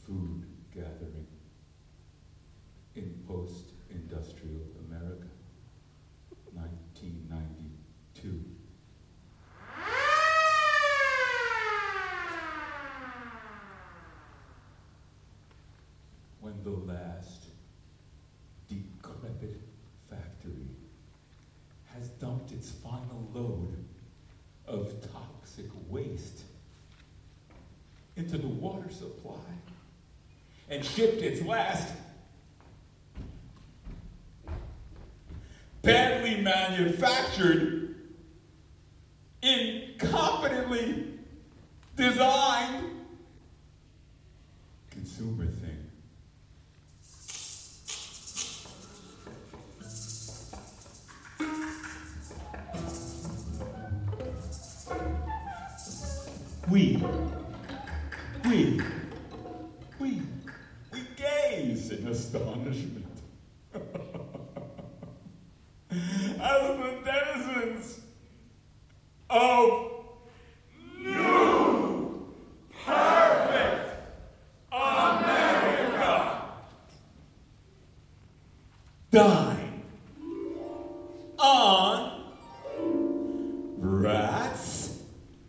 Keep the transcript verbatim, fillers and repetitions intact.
food gathering in post-industrial America, nineteen ninety-two. When the last decrepit factory has dumped its final load of toxic waste into the water supply and shipped its last badly manufactured, incompetently designed consumer thing. We, we, we, we gaze in astonishment as the denizens of New Perfect America die.